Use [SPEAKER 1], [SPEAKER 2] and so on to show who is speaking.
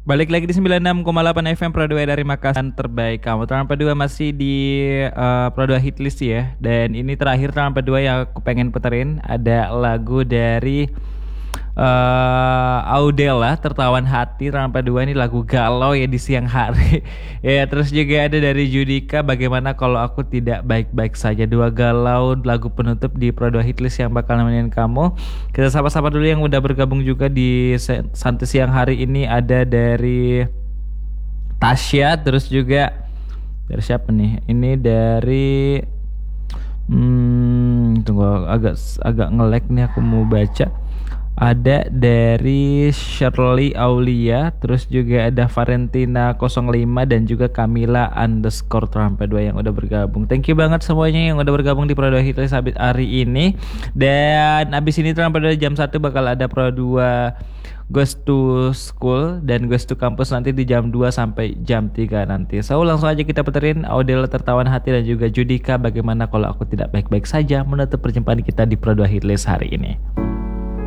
[SPEAKER 1] Balik lagi di 96,8 FM Pro 2 dari Makassar terbaik kamu. Terang kedua masih di Pro 2 Hitlist ya. Dan ini terakhir terang kedua yang aku pengen puterin ada lagu dari Audela, Tertawan Hati. Terang kedua ini lagu galau ya di siang hari. Ya, terus juga ada dari Judika, Bagaimana Kalau Aku Tidak Baik-Baik Saja. Dua galau lagu penutup di Pro 2 Hitlist yang bakal nemenin kamu. Kita sapa-sapa dulu yang udah bergabung juga di Santai Siang hari ini. Ada dari Tasya, terus juga dari siapa nih? Ini dari tunggu agak nge-lag nih aku mau baca. Ada dari Shirley Aulia, terus juga ada Valentina 05 dan juga Camila _2 yang udah bergabung. Thank you banget semuanya yang udah bergabung di Pro 2 Hitlist habis hari ini. Dan abis ini Pro 2 jam 1 bakal ada Pro 2 Goes to School dan Goes to Campus nanti di jam 2 sampai jam 3 nanti. So langsung aja kita puterin Audela, Tertawan Hati dan juga Judika, Bagaimana Kalau Aku Tidak Baik-Baik Saja, menutup perjumpaan kita di Pro 2 Hitlist hari ini.